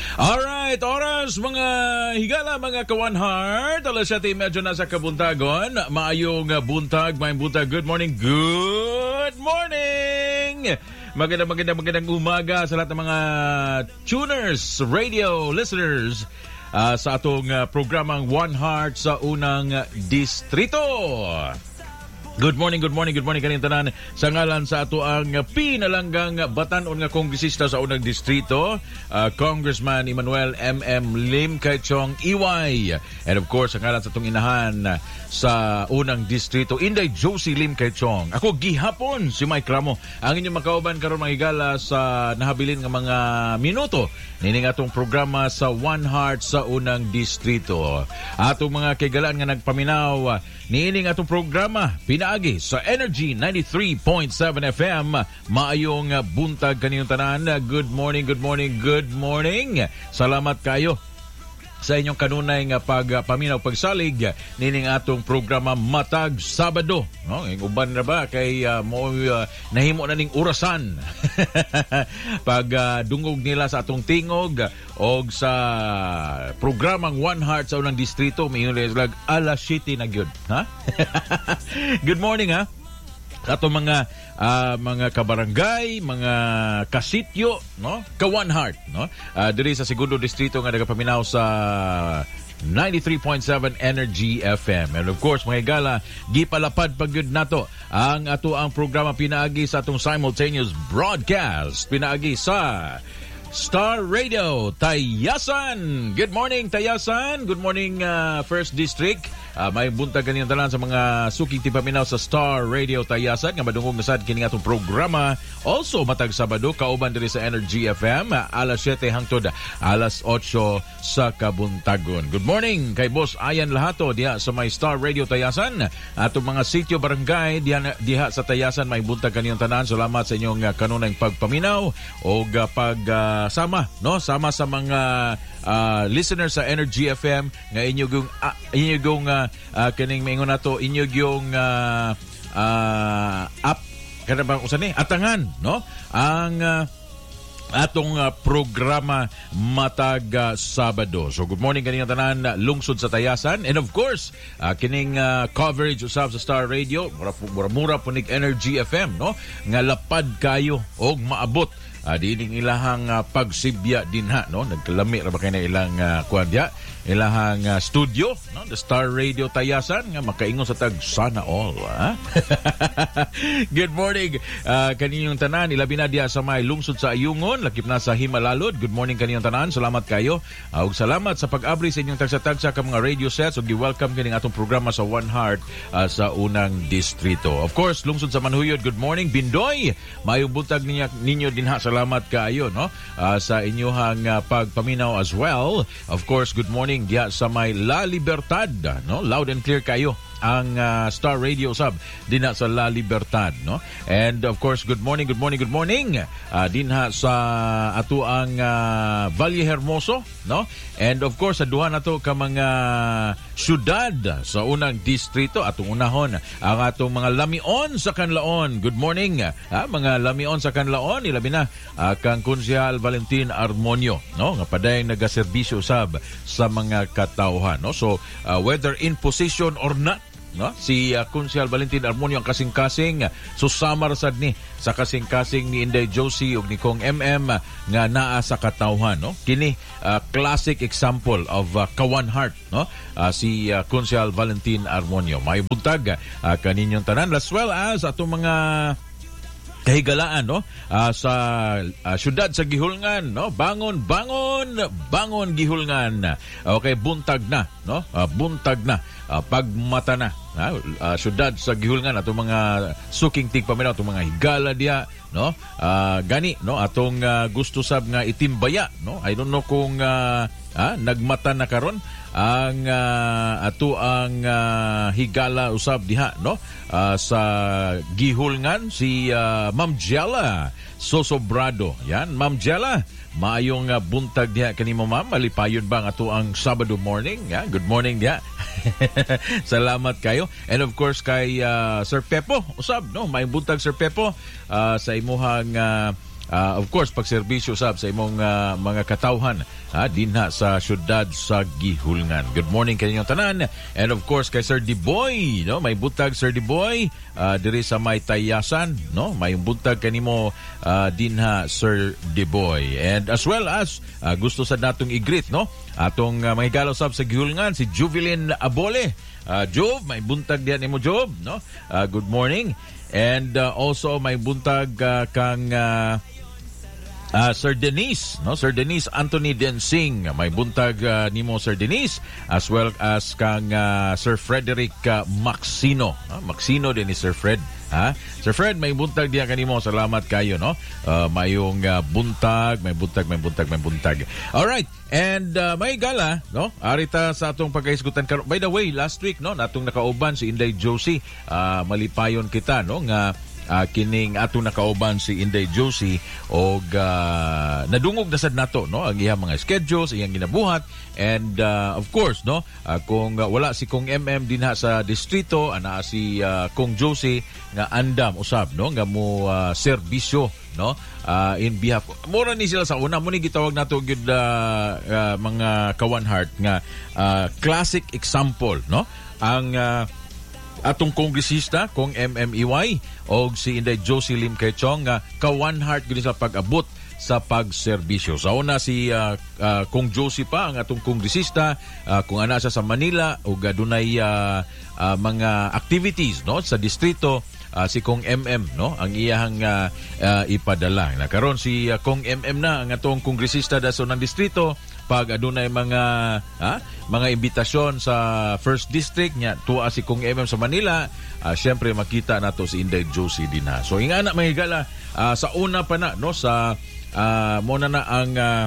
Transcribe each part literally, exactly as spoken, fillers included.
Alright, oras mga higala, mga kawan heart. Alas siyete medyo nasa kabuntagon. Maayong buntag, maayong buntag. Good morning, good morning! Magandang, magandang, magandang umaga sa lahat ng mga tuners, radio listeners uh, sa atong uh, programang One Heart sa unang distrito. Good morning, good morning, good morning kaning tanan sa ngalan sa ato ang pinalanggang batan-on nga kongresista sa unang distrito, uh, Congressman Emmanuel M M Lim Kay Chong E Y. And of course, sa ngalan sa atong inahan sa unang distrito, Inday Josie Lim Kay Chong. Ako gihapon si Mike Ramo. Ang inyong makauban karon mga higala sa nahabilin nga mga minuto nining atong programa sa One Heart sa unang distrito. Atong mga kaigalaan nga nagpaminaw niining atong programa pinaagi sa Energy ninety-three point seven F M. Maayong buntag kaniyong tanan. Good morning, good morning, good morning. Salamat kayo sa inyong kanunay nga pagpaminaw, pagsalig nining atong programa matag Sabado. No, ang uban na ba kay uh, mo uh, nahimo na ning orasan. Pag uh, dungog nila sa atong tingog og sa programang One Heart sa unang distrito, may lag alas siyete na gyud, ha? Good morning, ha? Ato mga uh, mga kabarangay, mga kasityo, no? Ka One Heart, no? Uh, diri sa segundo distrito nga nagapaminaw sa ninety-three point seven Energy F M. And of course, mga higala, gipalapad pagyud nato ang ato ang programa pinaagi sa atong simultaneous broadcast. Pinaagi sa Star Radio Tayasan. Good morning, Tayasan. Good morning, uh, First District. Uh, may buntag kaniyang tanan sa mga suking tipaminaw sa Star Radio Tayasan nga madungog na sad kini atong programa. Also matag Sabado kauban diri sa Energy F M uh, alas siyete hangtod alas otso sa kabuntagon. Good morning kay Boss Ayan Lahato diha sa may Star Radio Tayasan. Atong mga sitio barangay diha, diha sa Tayasan may buntag kaniyang tanan. Salamat sa inyong uh, kanunay pagpaminaw o uh, pag uh, sama, no? Sama sa mga uh, listeners sa Energy F M nga inyong uh, inyong uh, uh, kaning maingon nato inyong yung uh, uh, app kada ba usan ni atangan, no? Ang uh, atong uh, programa matag uh, Sabado. So good morning kaning tanan lungsod sa Tayasan, and of course uh, kining uh, coverage usab sa Star Radio mura-mura punig Energy F M, no? Nga lapad kayo og maabot Uh, dining ilahang uh, pagsibya dinha, no? Nagkalami ra ba kay na ilang uh, kuandya, ilahang uh, studio, no? The Star Radio Tayasan nga makaingon sa tag sana all, ha? Good morning uh, kaninyong tanan, ilabi na diya sa may lungsod sa Ayungon, lakip na sa Himalalod. Good morning kaninyong tanan, salamat kayo. Uh, ug salamat sa pag-abri sa inyong tagsa-tagsa ka mga radio sets ug gi-welcome kining atong programa sa One Heart uh, sa unang distrito. Of course, lungsod sa Manhuyod, good morning. Bindoy, mayong buntag ninyo, ninyo dinha sa salamat kaayo, no? Uh, sa inyong uh, pagpaminaw as well. Of course, good morning diya sa may La Libertad, no? Loud and clear kayo ang uh, Star Radio sub dinha sa La Libertad, no? And of course, good morning, good morning, good morning uh, dinha sa ato ang uh, Valle Hermoso, no? And of course, sa duha na to ka mga syudad sa unang distrito, atong unahon ang atong mga lamion sa Kanlaon. Good morning, ha? Mga lamion sa Kanlaon, ilabi na uh, kang Konsyal Valentin Armonio, no? Nga padayong nagaserbisyo sab sa mga katawhan, no? So uh, whether in position or not, no? Si uh, Konsyal Valentin Armonio ang kasing-kasing uh, susama sad ni sa kasing-kasing ni Inday Josie ug ni Kong M M uh, nga naa sa katawhan, no? Kini uh, classic example of uh, Kawan Heart, no? Uh, si uh, Konsyal Valentin Armonio. May buntag uh, kaninyong tanan as well as atong mga kahigalaan, no? Uh, sa uh, syudad sa Gihulngan, no? Bangon, bangon, bangon Gihulngan. Okay, buntag na, no? Uh, buntag na. Uh, pagmata na, ha? Uh, syudad sa Gihulngan, atong mga suking tigpaminaw, atong mga higala diya, no? Uh, gani, no? Atong uh, gusto sab nga itimbaya, no? I don't know kung uh, ah, nagmata na karon ang uh, ato ang uh, higala usab diha, no? Uh, sa Gihulngan, si uh, Ma'am Jella Sosobrado. Yan, Ma'am Jella, maayong uh, buntag diha kanimo, ma'am. Malipayon ba nga ato ang Sabado morning? Yeah, good morning diha. Salamat kayo. And of course kay uh, Sir Pepo usab, no? May buntag Sir Pepo uh, sa imuhang uh, uh, of course pagserbisyo sab sa imong uh, mga katawhan ha, dinha sa syudad sa Gihulngan. Good morning kaninyong tanan, and of course kay Sir Diboy, no, may buntag Sir Diboy uh, diri sa may Tayasan, no, may buntag kanimo uh, dinha Sir Diboy, and as well as uh, gusto sa natong i-greet, no, atong uh, mga higala sab sa Gihulngan si Juvelin Abole. Uh, Job, may buntag diyan nimo Job, no? Uh, good morning. And uh, also may buntag uh, kang uh, uh, Sir Denise, no? Sir Denise Anthony Densing, may buntag uh, nimo Sir Denise, as well as kang uh, Sir Frederick uh, Maxino. No? Maxino din ni Sir Fred. Ha? Sir Fred, may buntag diyan kanimo. Salamat kayo, no? Uh, mayong uh, buntag, may buntag, may buntag, may buntag. All right. And uh, may gala, no? Arita sa atong pagkahisgutan karon. By the way, last week, no, natong nakauban si Inday Josie. Uh, malipayon kita, no, nga uh, kining atong nakauban si Inday Josie og uh, nadungog na sad nato, no, ang iyang mga schedules, iyang ginabuhat, and uh, of course, no, uh, kung uh, wala si Kong M M dinha sa distrito, ana si uh, Kong Josie nga andam usab, no, nga mo uh, serbisyo, no, uh, in behalf mura ni sila sa una mo ni gitawag nato gyud uh, uh, mga Kawan Heart nga uh, classic example, no, ang uh, atong kongresista kong M M E Y og si Inday Josie Lim Kay-chong nga Kawan Heart gyud sa pag-abot sa pagserbisyo. Sa una si uh, uh, Kong Josie pa ang atong kongresista, uh, kung ana siya sa Manila ug adunay uh, uh, mga activities, no, sa distrito. Uh, si Kong M M, no, ang iyang uh, uh, ipadala. Na karon si uh, Kong M M na ang atong kongresista da sa unang distrito, pag adunay mga ha, mga imbitasyon sa first district nya tuwa si Kong M M sa Manila, uh, syempre makita nato si Inday Josie din ha. So ingana mga higala, uh, sa una pa na, no, sa uh, mo na na ang uh,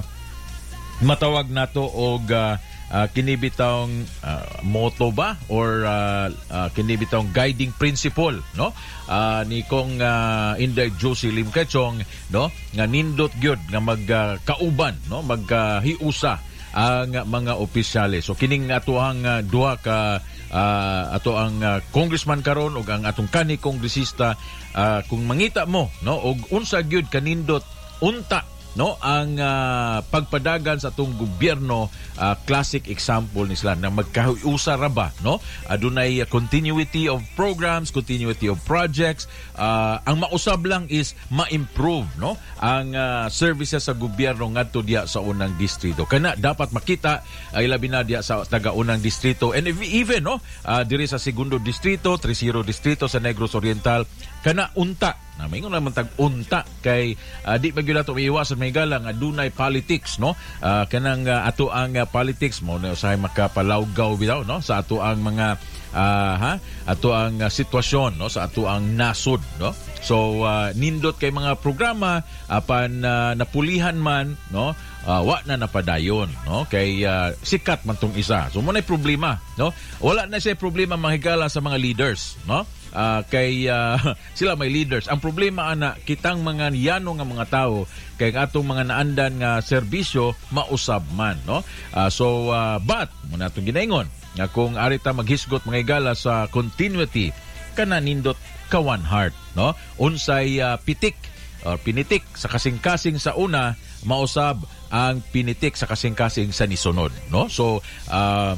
matawag nato og uh, Uh, kinibitang uh, motto ba or uh, uh, kinibitang guiding principle, no, uh, ni kong uh, Inday Josie Lim Kay-chong, no, nga nindot gyud nga magkauban, uh, no, maghiusa uh, ang mga opisyales. So kining atoang uh, duha ka uh, ato ang uh, congressman karon ug ang atong kani kongresista, uh, kung mangita mo, no, og unsa gyud kanindot unta, no, ang uh, pagpadagan sa atong gobyerno, uh, classic example ni sila na magkahiusa ra ba, no, adunay uh, continuity of programs, continuity of projects, uh, ang mausab lang is ma-improve, no, ang uh, services sa gobyerno ngadto diya sa unang distrito. Kana dapat makita ay uh, labi na diya sa taga-unang distrito, and even, no, uh, diri sa segundo distrito, thirty distrito sa Negros Oriental, kana unta na may naman tag unta kay uh, di ba gyud ato iiwasan may galang adunay politics, no, uh, kanang uh, ato ang uh, politics mo na usahay makapalawgaw bitaw, no, sa ato ang mga uh, ha ato ang uh, sitwasyon, no, sa ato ang nasod, no. So uh, nindot kay mga programa apan uh, napulihan man, no, uh, wa na napadayon, no, kay uh, sikat man tong isa. So mo nay problema, no, wala na siya problema mahigala sa mga leaders, no. Uh, kay uh, sila may leaders. Ang problema ana kitang mga yano nga mga tao kay atong mga naandan nga serbisyo mausab man, no. Uh, so uh, but mo natong ginaingon nga kung arita maghisgot mga higala sa continuity kana nindot Kawan Heart, no, unsay uh, pitik or pinitik sa kasing-kasing sa una mausab ang pinitik sa kasing-kasing sa nisunod, no. So uh,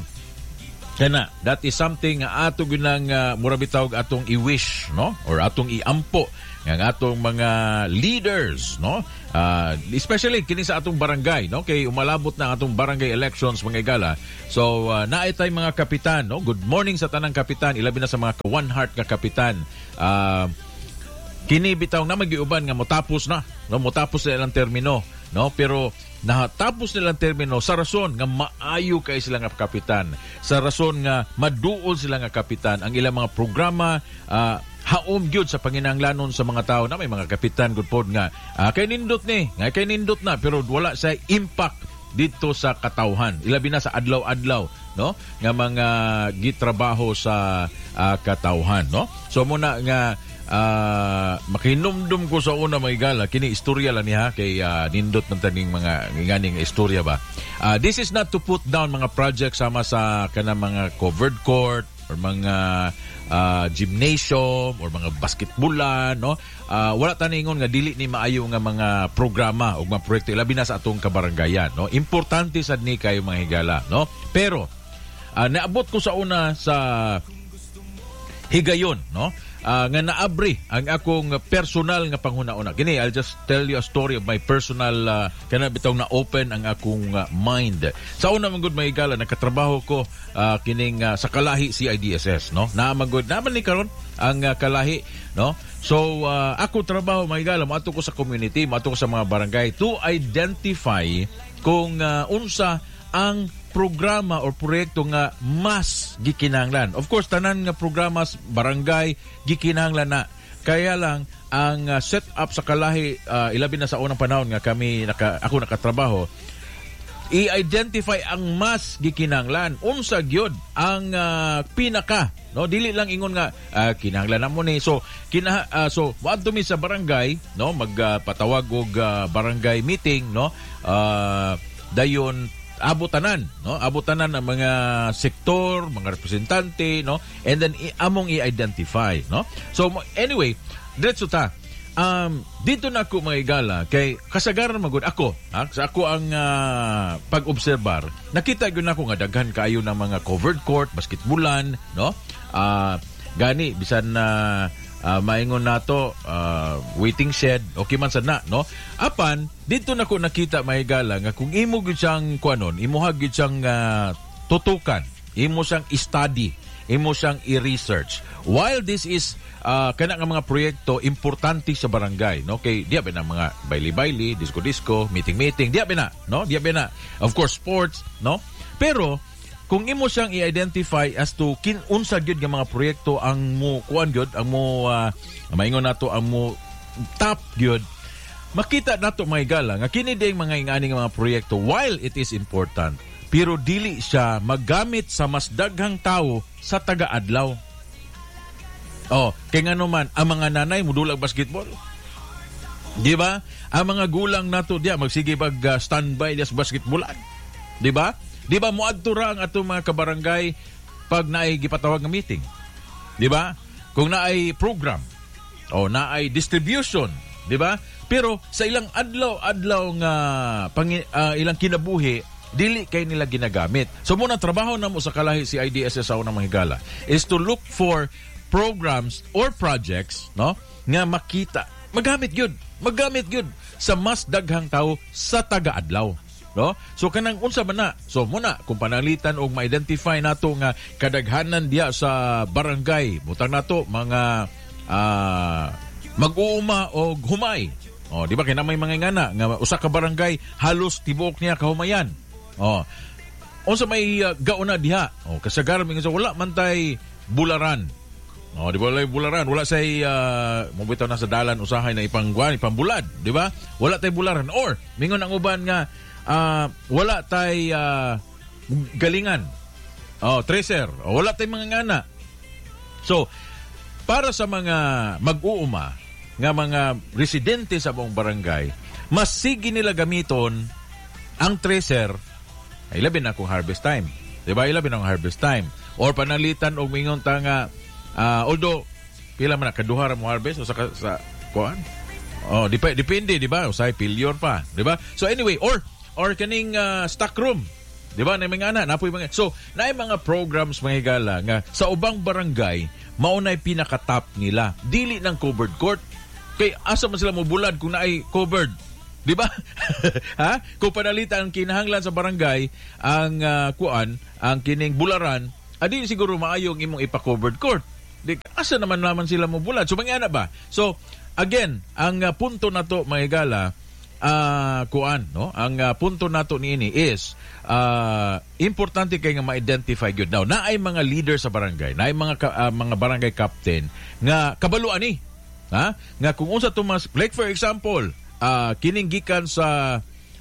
kana that is something nga ato ginang uh, murabitawg atong i-wish, no, or atong iampo ng atong mga leaders, no, uh, especially kini sa atong barangay, no, kay umalabot na atong barangay elections mga igala. So uh, naay tay mga kapitan, no, good morning sa tanang kapitan, ilabi na sa mga Kawan Heart nga kapitan. Uh, kini bitaw na magiuban nga motapos na, no, motapos na ilang termino, no, pero natapos nilang termino sa rason nga maayo kay sila nga kapitan, sa rason nga maduol sila nga kapitan, ang ilang mga programa uh, haom gyud sa panginahanglanon sa mga tao na may mga kapitan good pod nga uh, kay nindot ni nga kay nindot na pero wala sa impact dito sa katawhan, ilabi na sa adlaw-adlaw, no, nga mga gitrabaho sa uh, katawhan, no. So muna nga Uh, makinumdum ko sa una mga igala kini istorya lang niya kay uh, nindot ng taning mga nganing istorya ba. Uh, this is not to put down mga project sama sa kanang mga covered court, or mga uh, gymnasium or mga basketballan, no? Uh, wala taningon nga dili ni maayo nga mga programa o mga proyekto labi na sa atong kabarangayan, no? Importante sad ni kayo mga higala, no? Pero uh, naabot ko sa una sa higayon, no? Uh, nga naabri ang akong personal nga panghuna-una. Kini, I'll just tell you a story of my personal uh, kana bitaw na open ang akong uh, mind. Sa una man gud mahigala nakatrabaho ko uh, kining uh, sa Kalahi C I D S S, no? Na magud naman ni karon ang uh, Kalahi, no? So uh, ako trabaho mahigala moadto ko sa community, moadto ko sa mga barangay to identify kung uh, unsa ang programa o proyekto nga mas gikinahanglan. Of course, tanan nga programas barangay gikinahanglan na. Kaya lang ang uh, set up sa Kalahi uh, ilabi na sa unang panahon nga kami naka, ako nakatrabaho, i-identify ang mas gikinahanglan. Unsa gyud ang uh, pinaka, no? Dili lang ingon nga uh, kinahanglan na mo ni. So kina uh, so moadto mi sa barangay, no? Magpatawag uh, og uh, barangay meeting, no? Uh, dayon abutanan, no? Abutanan ang mga sektor, mga representante, no? And then i- among i-identify, no? So anyway, diretso ta. Um, dito na ako mga igala kay kasagaran magud ako, ha? Sa ako ang uh, pag-obserbar, nakita gyud nako nga daghan kaayo ng mga covered court, basketballan, no? Uh, gani bisan na uh, Uh, maingon nato uh, waiting shed okay man sad na, no? Apan dito na ko nakita mahigala nga kung imo gyud siyang kuanon, imo gyud siyang uh, tutukan, imo siyang i-study, imo siyang i-research. While this is uh, kana nga mga proyekto importante sa barangay, no? Kay diya ba na mga baili-baili, disco-disco, meeting-meeting, diya ba na, no? Diya ba na. Of course sports, no? Pero kung imo siyang i-identify as to kin unsa gyud nga mga proyekto ang mo kuan gyud, ang mo uh, maingon nato ang mo top gyud, makita nato mga igala nga kini ding mga ingani nga mga proyekto while it is important pero dili siya magamit sa mas daghang tawo sa taga-adlaw. Oh, kay ngano man ang mga nanay mudulag basketball. Di ba? Ang mga gulang nato diya magsige pag uh, standby diya sa basketballan. Di ba? Di ba moadto ra ang atong mga kabarangay pag naay gipatawag nga meeting? Di ba? Kung naay program o naay distribution, di ba? Pero sa ilang adlaw-adlaw nga pang, uh, ilang kinabuhi, dili kay nila ginagamit. So muna trabaho na mo sa Kalahi C I D S S sa unang mahigala is to look for programs or projects, no, nga makita, magamit gyud, magamit gyud sa mas daghang tao sa taga-adlaw. No? So kanang unsa man na. So muna kung panalitan og ma-identify nato nga kadaghanan diya sa barangay, butang nato mga uh, mag-uuma og humay. Oh, di ba kay na may mga ngana nga usa ka barangay halos tibuok niya kahumayan. Oh. Unsa may uh, gauna diha? Oh, kasagaran mi nga wala man tay bularan. Oh, di ba lay bularan, wala say uh, mobitaw na sa dalan usahay na ipangguan, ipambulad, di ba? Wala tay bularan or mingon ang uban nga Uh, wala tay uh, galingan. Oh, tracer. Oh, wala tay mga ngana. So, para sa mga mag-uuma nga mga residente sa buong barangay, mas sige nila gamiton ang tracer ay labi na kung harvest time. Diba? Ilabi na kung harvest time. Or panalitan og mingon ta nga uh, although pila man na kaduha mo harvest o sa sa kuan. Oh, dip- depende, di ba? Usay pilyor pa, di ba? So anyway, or or kaning uh, stock room. Di ba? Na mga ana, napoy mga. So, naay mga programs mga higala nga sa ubang barangay maunay pinaka-top nila. Dili ng covered court. Kay asa man sila mo bulad kung naay covered. Di ba? Ha? Kung panalitan ang kinahanglan sa barangay ang uh, kuan, ang kining bularan, adi siguro maayong imong ipa-covered court. Di asa naman naman sila mo bulad. So mga ana ba? So again, ang uh, punto nato mga higala, Uh, kuan, no? Ang uh, punto nato niini is uh, importante kay nga ma-identify gyud daw na ay mga leader sa barangay, na ay mga ka, uh, mga barangay captain nga kabaluan ni, ha? Nga kung unsa tumas, like for example, uh, kining gikan sa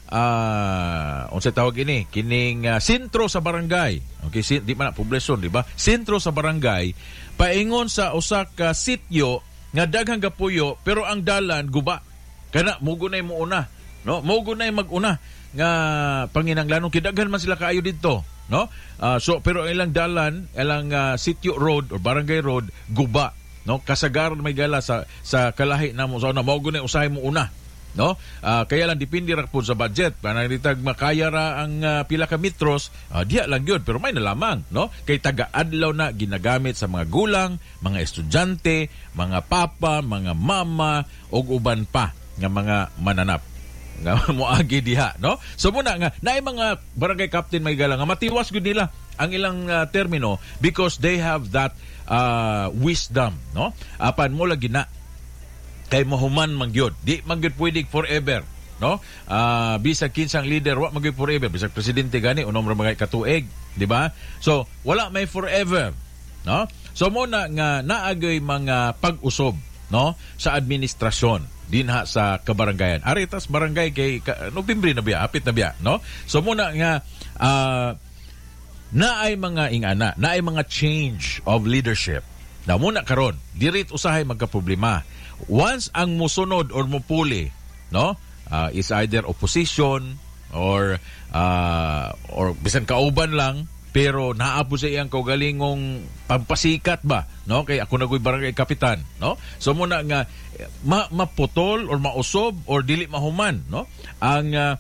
uh, unsa tawag ini, kining uh, sentro sa barangay. Okay, si, di man na poblasyon, di ba? Sentro sa barangay paingon sa usa ka sityo nga daghang gapuyo pero ang dalan guba. Kana mugunay mo una, no? Mugunay mag-una nga panginahanglanon kidaghan man sila kaayo didto. no? Uh, so pero ilang dalan, ilang uh, sitio road or barangay road guba, no? Kasagaran may gala sa sa kalahi namo so na mao guni usahay mo una, no? Uh, kaya lang depende ra po sa budget. Para ditag makaya ra ang uh, pila ka metros, uh, diya lang yun pero may nalamang, no? Kay taga-adlaw na ginagamit sa mga gulang, mga estudyante, mga papa, mga mama ug uban pa nga mga mananap nga moagi diha, no? So muna nga naay mga barangay captain may gala nga matiwas gud nila ang ilang uh, termino because they have that uh, wisdom, no? Apan mo lagi na kay mahuman mangyod, di mangyod pwede forever, no? Uh, bisag kinsang leader wa mangyod forever, bisag presidente gani unom ra mga katuig, di ba? So wala may forever, no? So muna nga naagay mga pag-usob, no, sa administrasyon dinha sa kabarangayan. Aritas barangay kay ka, Nobyembre na biya, apit na biya, no? So muna nga uh, naay mga ingana, naay mga change of leadership. Na muna karon, dirit usahay magkaproblema. Once ang musunod or mupuli, no, uh, is either opposition or uh, or bisan kauban lang, pero naapo sa iyang kaugalingong pampasikat ba, no? Kay ako nagoy barangay kapitan, no? So muna nga ma maputol or mausob or dili mahuman, no? Ang uh,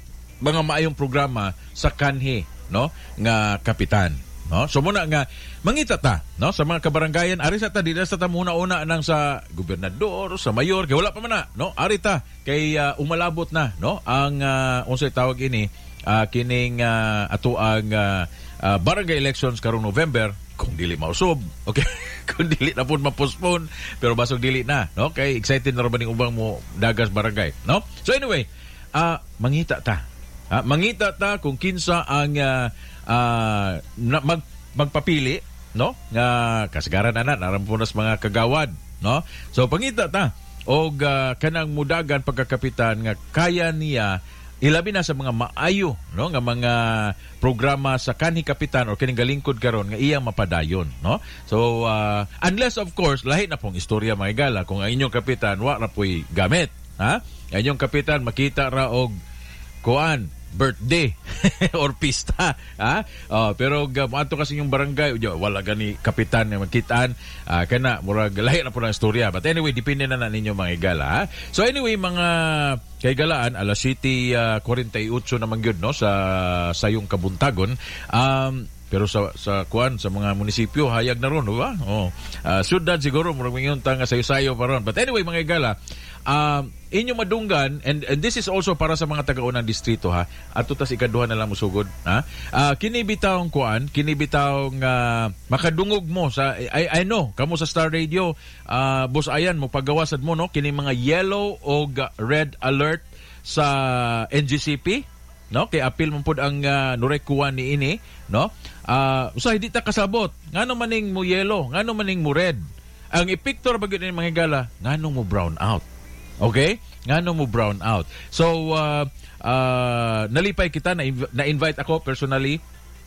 mga maayong programa sa kanhi, no, nga kapitan, no? So muna nga mangita ta, no, sa mga kabarangayan ari sa ta dili sa ta muna-una nang sa gobernador, sa mayor, kay wala pa man na, no? Ari ta kay uh, umalabot na, no, ang uh, unsay tawag ini uh, kining uh, ato ang uh, uh, barangay elections karong November kung dili mausob, okay? Kung dili na pud ma-postpone pero basog dili na, no? Kay excited na ra ba ning ubang mo dagas barangay, no? So anyway, uh, mangita ta. Uh, mangita ta kung kinsa ang uh, uh, na, mag magpapili, no? Nga kasagaran ana narampunas mga kagawad, no? So pangita ta og uh, kanang mudagan pagkakapitan nga kaya niya ilabi na sa mga maayo, no, nga mga programa sa kanhi kapitan or kining galingkod karon nga iyang mapadayon, no? So uh, unless of course lahi na pong istorya mga igala kung ang inyong kapitan wa ra poy gamit, ha? Ang inyong kapitan makita ra og kuan birthday or pista, ha? Uh, pero uh, ato kasi yung barangay wala gani kapitan nga magkitaan, uh, kana murag lahi na po ng istorya. But anyway, depende na na ninyo mga igala, ha? So anyway, mga kaigalaan, alas City uh, forty-eight naman yun, no, sa sayong kabuntagon. Um, pero sa sa kuan sa mga munisipyo hayag na ron, ba? Oh. Uh, syudad siguro murag mingon ta nga sayo-sayo pa ron. But anyway, mga igala, um, inyo madunggan, and, and this is also para sa mga taga-unang distrito, ha, ato tas ikaduha na lang musugod, ha, uh, kinibitawng kuan kinibitawng uh, makadungog mo sa I, I know kamo sa Star Radio, uh, boss ayan mo pagawasad mo, no, kini mga yellow o red alert sa N G C P, no, kay apil mo pud ang uh, nurekuan ni ini, no, uh, usahay di ta kasabot ngano maning mo yellow, ngano maning mo red, ang epektor bagyo ni mga gala ngano mo brown out. Okay? Ngano mo brown out. So, uh, uh, nalipay kita, na-invite ako personally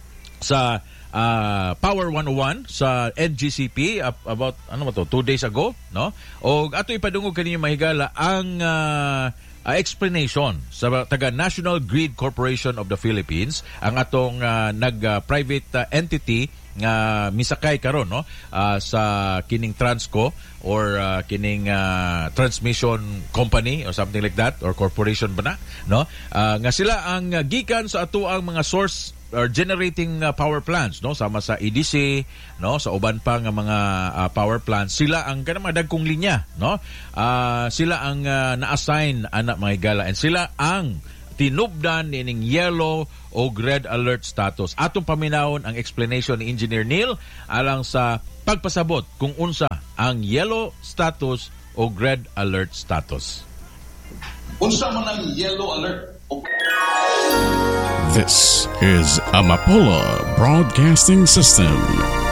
sa uh, Power one oh one sa N G C P uh, about, ano ba to, two days ago, no? O ato ipadungog kanina mahigala ang uh, uh, explanation sa taga National Grid Corporation of the Philippines, ang atong uh, nag-private uh, entity nga misakay karon, no, uh, sa kining Transco or uh, kining uh, transmission company or something like that or corporation ba na, no, uh, nga sila ang uh, gikan sa ato ang mga source or generating uh, power plants, no, sama sa E D C, no, sa uban pa nga mga uh, power plants, sila ang kanang mga dagkong linya, no, uh, sila ang uh, na-assign anak mga igala, and sila ang tinubdan nining yellow o red alert status. Atong paminawon ang explanation ni Engineer Neil alang sa pagpasabot kung unsa ang yellow status o red alert status. Unsa man ang yellow alert? This is Amapola Broadcasting System.